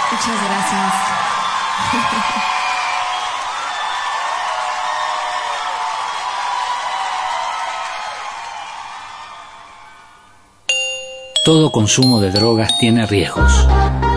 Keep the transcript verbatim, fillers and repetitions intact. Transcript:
Muchas gracias. Todo consumo de drogas tiene riesgos.